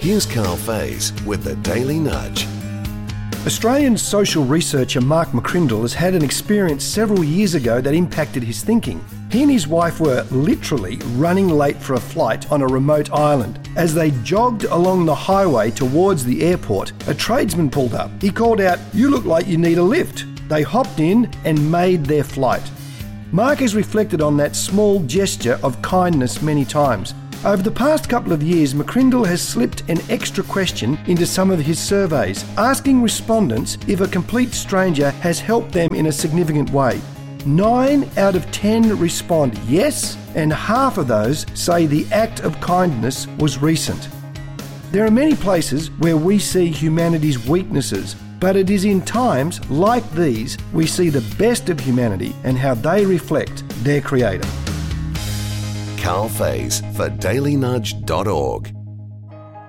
Here's Carl Faze with the Daily Nudge. Australian social researcher Mark McCrindle has had an experience several years ago that impacted his thinking. He and his wife were literally running late for a flight on a remote island. As they jogged along the highway towards the airport, a tradesman pulled up. He called out, "You look like you need a lift." They hopped in and made their flight. Mark has reflected on that small gesture of kindness many times. Over the past couple of years, McCrindle has slipped an extra question into some of his surveys, asking respondents if a complete stranger has helped them in a significant way. 9 out of 10 respond yes, and half of those say the act of kindness was recent. There are many places where we see humanity's weaknesses, but it is in times like these we see the best of humanity and how they reflect their Creator. Carl Faze for dailynudge.org.